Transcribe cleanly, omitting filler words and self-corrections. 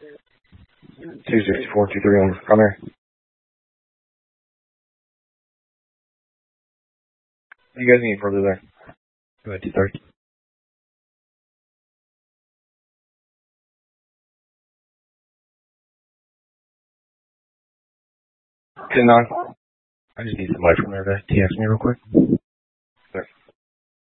264-231, primary. What do you guys need further there? Go ahead, 230. 10-9. I just need somebody from there to TX me real quick.